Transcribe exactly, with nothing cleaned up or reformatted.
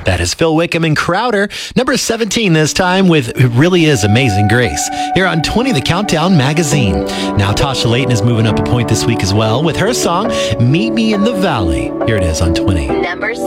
That is Phil Wickham and Crowder. Number seventeen this time with It Really Is Amazing Grace. Here on twenty, the Countdown Magazine. Now Tasha Layton is moving up a point this week as well with her song, Meet Me in the Valley. Here it is on twenty. Number